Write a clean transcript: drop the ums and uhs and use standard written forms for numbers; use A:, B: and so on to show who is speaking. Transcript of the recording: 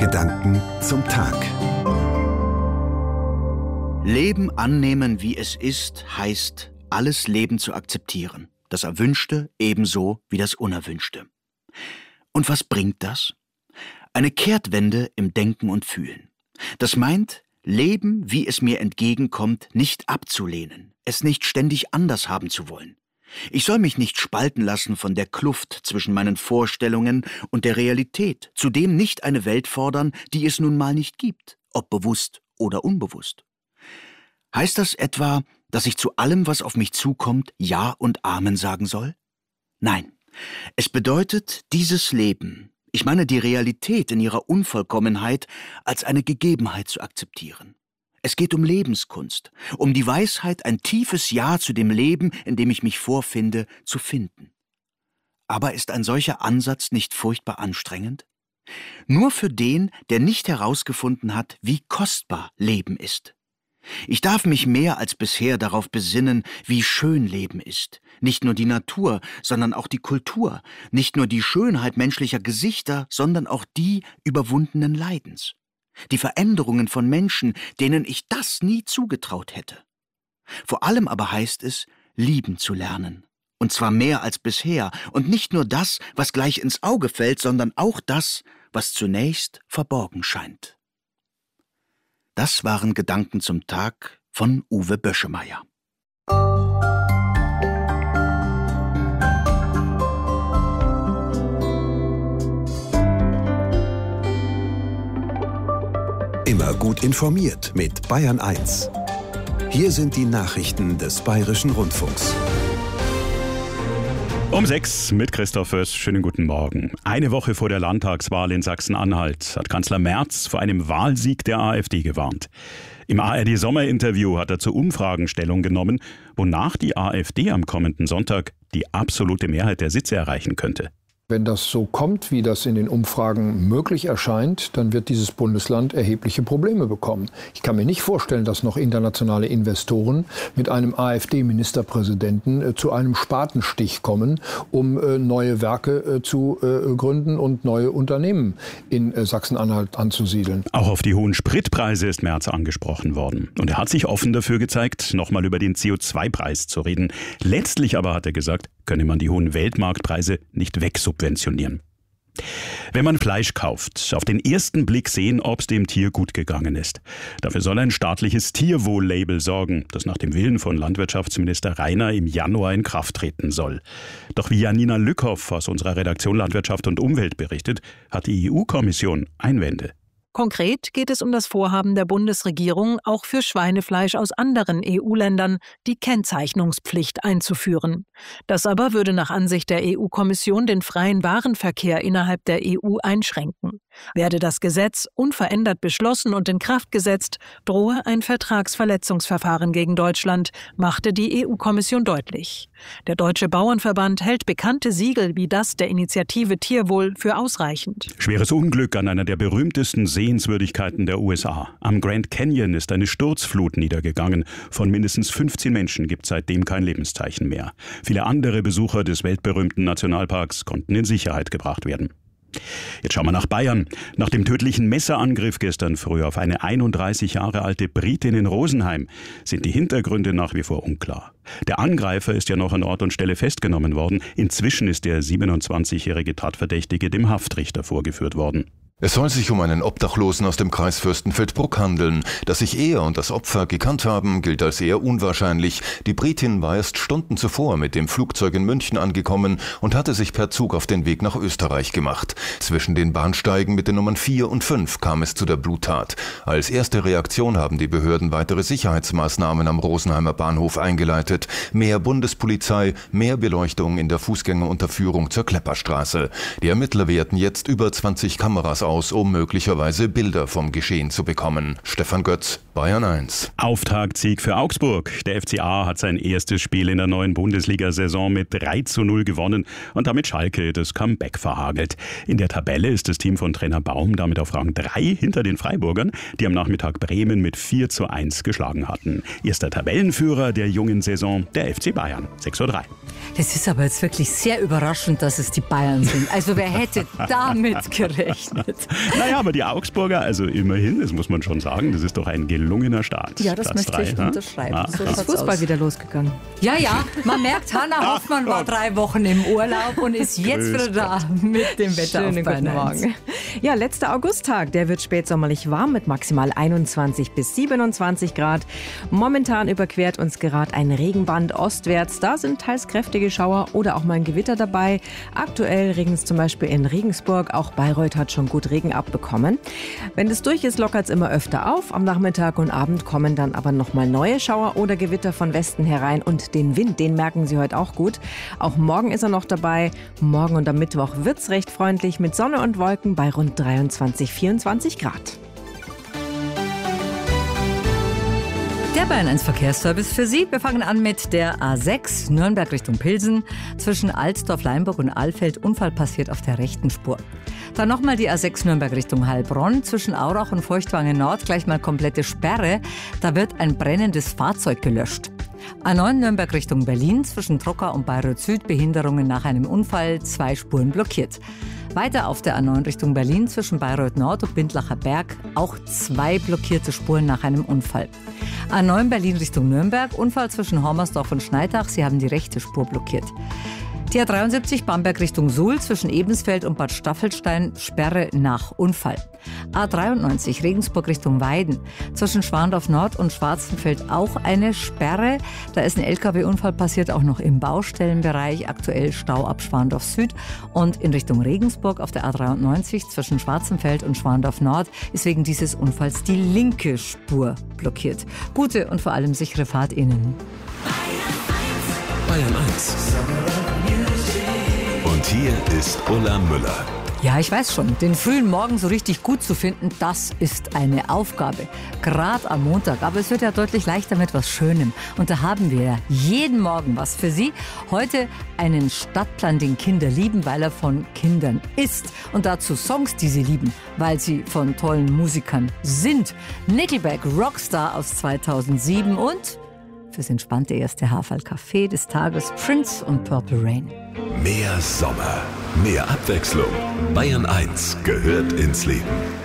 A: Gedanken zum Tag.
B: Leben annehmen, wie es ist, heißt, alles Leben zu akzeptieren. Das Erwünschte ebenso wie das Unerwünschte. Und was bringt das? Eine Kehrtwende im Denken und Fühlen. Das meint, Leben, wie es mir entgegenkommt, nicht abzulehnen, es nicht ständig anders haben zu wollen. Ich soll mich nicht spalten lassen von der Kluft zwischen meinen Vorstellungen und der Realität, zudem nicht eine Welt fordern, die es nun mal nicht gibt, ob bewusst oder unbewusst. Heißt das etwa, dass ich zu allem, was auf mich zukommt, Ja und Amen sagen soll? Nein, es bedeutet, dieses Leben, ich meine die Realität in ihrer Unvollkommenheit, als eine Gegebenheit zu akzeptieren. Es geht um Lebenskunst, um die Weisheit, ein tiefes Ja zu dem Leben, in dem ich mich vorfinde, zu finden. Aber ist ein solcher Ansatz nicht furchtbar anstrengend? Nur für den, der nicht herausgefunden hat, wie kostbar Leben ist. Ich darf mich mehr als bisher darauf besinnen, wie schön Leben ist. Nicht nur die Natur, sondern auch die Kultur. Nicht nur die Schönheit menschlicher Gesichter, sondern auch die überwundenen Leidens. Die Veränderungen von Menschen, denen ich das nie zugetraut hätte. Vor allem aber heißt es, lieben zu lernen. Und zwar mehr als bisher. Und nicht nur das, was gleich ins Auge fällt, sondern auch das, was zunächst verborgen scheint. Das waren Gedanken zum Tag von Uwe Böschemeyer.
A: Immer gut informiert mit Bayern 1. Hier sind die Nachrichten des Bayerischen Rundfunks.
C: Um 6 mit Christoph Föß. Schönen guten Morgen. Eine Woche vor der Landtagswahl in Sachsen-Anhalt hat Kanzler Merz vor einem Wahlsieg der AfD gewarnt. Im ARD-Sommerinterview hat er zu Umfragen Stellung genommen, wonach die AfD am kommenden Sonntag die absolute Mehrheit der Sitze erreichen könnte.
D: Wenn das so kommt, wie das in den Umfragen möglich erscheint, dann wird dieses Bundesland erhebliche Probleme bekommen. Ich kann mir nicht vorstellen, dass noch internationale Investoren mit einem AfD-Ministerpräsidenten zu einem Spatenstich kommen, um neue Werke zu gründen und neue Unternehmen in Sachsen-Anhalt anzusiedeln.
C: Auch auf die hohen Spritpreise ist Merz angesprochen worden. Und er hat sich offen dafür gezeigt, nochmal über den CO2-Preis zu reden. Letztlich aber hat er gesagt, könne man die hohen Weltmarktpreise nicht wegsubventionieren. Wenn man Fleisch kauft, auf den ersten Blick sehen, ob es dem Tier gut gegangen ist. Dafür soll ein staatliches Tierwohl-Label sorgen, das nach dem Willen von Landwirtschaftsminister Rainer im Januar in Kraft treten soll. Doch wie Janina Lückhoff aus unserer Redaktion Landwirtschaft und Umwelt berichtet, hat die EU-Kommission Einwände.
E: Konkret geht es um das Vorhaben der Bundesregierung, auch für Schweinefleisch aus anderen EU-Ländern die Kennzeichnungspflicht einzuführen. Das aber würde nach Ansicht der EU-Kommission den freien Warenverkehr innerhalb der EU einschränken. Werde das Gesetz unverändert beschlossen und in Kraft gesetzt, drohe ein Vertragsverletzungsverfahren gegen Deutschland, machte die EU-Kommission deutlich. Der Deutsche Bauernverband hält bekannte Siegel wie das der Initiative Tierwohl für ausreichend.
C: Schweres Unglück an einer der berühmtesten Sehenswürdigkeiten der USA. Am Grand Canyon ist eine Sturzflut niedergegangen. Von mindestens 15 Menschen gibt es seitdem kein Lebenszeichen mehr. Viele andere Besucher des weltberühmten Nationalparks konnten in Sicherheit gebracht werden. Jetzt schauen wir nach Bayern. Nach dem tödlichen Messerangriff gestern früh auf eine 31 Jahre alte Britin in Rosenheim sind die Hintergründe nach wie vor unklar. Der Angreifer ist ja noch an Ort und Stelle festgenommen worden. Inzwischen ist der 27-jährige Tatverdächtige dem Haftrichter vorgeführt worden.
F: Es soll sich um einen Obdachlosen aus dem Kreis Fürstenfeldbruck handeln. Dass sich er und das Opfer gekannt haben, gilt als eher unwahrscheinlich. Die Britin war erst Stunden zuvor mit dem Flugzeug in München angekommen und hatte sich per Zug auf den Weg nach Österreich gemacht. Zwischen den Bahnsteigen mit den Nummern 4 und 5 kam es zu der Bluttat. Als erste Reaktion haben die Behörden weitere Sicherheitsmaßnahmen am Rosenheimer Bahnhof eingeleitet. Mehr Bundespolizei, mehr Beleuchtung in der Fußgängerunterführung zur Klepperstraße. Die Ermittler werten jetzt über 20 Kameras aus, um möglicherweise Bilder vom Geschehen zu bekommen. Stefan Götz, Bayern 1.
C: Auftaktsieg für Augsburg. Der FCA hat sein erstes Spiel in der neuen Bundesliga-Saison mit 3:0 gewonnen und damit Schalke das Comeback verhagelt. In der Tabelle ist das Team von Trainer Baum damit auf Rang 3 hinter den Freiburgern, die am Nachmittag Bremen mit 4:1 geschlagen hatten. Erster Tabellenführer der jungen Saison, der FC Bayern, 6:03 Uhr.
G: Das ist aber jetzt wirklich sehr überraschend, dass es die Bayern sind. Also wer hätte damit gerechnet?
C: Naja, aber die Augsburger, also immerhin, das muss man schon sagen, das ist doch ein gelungener Start.
G: Ja, das
C: Platz
G: möchte ich
C: 3,
G: unterschreiben.
C: Ja.
G: So
H: Ist Fußball wieder losgegangen?
G: Ja, man merkt, Hannah Hoffmann war 3 Wochen im Urlaub und ist jetzt wieder da mit dem Wetter
H: Schönen
G: auf Bayern
H: guten
G: 1.
H: Morgen. Ja, letzter Augusttag, der wird spätsommerlich warm mit maximal 21 bis 27 Grad. Momentan überquert uns gerade ein Regenband ostwärts. Da sind teils kräftige Schauer oder auch mal ein Gewitter dabei. Aktuell regnet es zum Beispiel in Regensburg. Auch Bayreuth hat schon gut Regen abbekommen. Wenn das durch ist, lockert es immer öfter auf. Am Nachmittag und Abend kommen dann aber nochmal neue Schauer oder Gewitter von Westen herein. Und den Wind, den merken Sie heute auch gut. Auch morgen ist er noch dabei. Morgen und am Mittwoch wird es recht freundlich mit Sonne und Wolken bei rund 23, 24 Grad.
G: Der Bayern 1 Verkehrsservice für Sie. Wir fangen an mit der A6 Nürnberg Richtung Pilsen. Zwischen Alsdorf, Leinburg und Alfeld Unfall passiert auf der rechten Spur. Dann nochmal die A6 Nürnberg Richtung Heilbronn. Zwischen Aurach und Feuchtwangen Nord gleich mal komplette Sperre. Da wird ein brennendes Fahrzeug gelöscht. A9 Nürnberg Richtung Berlin. Zwischen Trocker und Bayreuth Süd Behinderungen nach einem Unfall. 2 Spuren blockiert. Weiter auf der A9 Richtung Berlin zwischen Bayreuth Nord und Bindlacher Berg auch 2 blockierte Spuren nach einem Unfall. A9 Berlin Richtung Nürnberg, Unfall zwischen Hormersdorf und Schneidach, sie haben die rechte Spur blockiert. Die A73 Bamberg Richtung Suhl zwischen Ebensfeld und Bad Staffelstein, Sperre nach Unfall. A93 Regensburg Richtung Weiden zwischen Schwandorf Nord und Schwarzenfeld auch eine Sperre. Da ist ein LKW-Unfall passiert, auch noch im Baustellenbereich. Aktuell Stau ab Schwandorf Süd. Und in Richtung Regensburg auf der A93 zwischen Schwarzenfeld und Schwandorf Nord ist wegen dieses Unfalls die linke Spur blockiert. Gute und vor allem sichere Fahrt Ihnen.
A: Bayern 1. Und hier ist Ulla Müller.
G: Ja, ich weiß schon, den frühen Morgen so richtig gut zu finden, das ist eine Aufgabe. Gerade am Montag, aber es wird ja deutlich leichter mit was Schönem. Und da haben wir ja jeden Morgen was für Sie. Heute einen Stadtplan, den Kinder lieben, weil er von Kindern ist. Und dazu Songs, die sie lieben, weil sie von tollen Musikern sind. Nickelback, Rockstar aus 2007 und fürs entspannte erste Haferl-Café des Tages Prince und Purple Rain.
A: Mehr Sommer, mehr Abwechslung. Bayern 1 gehört ins Leben.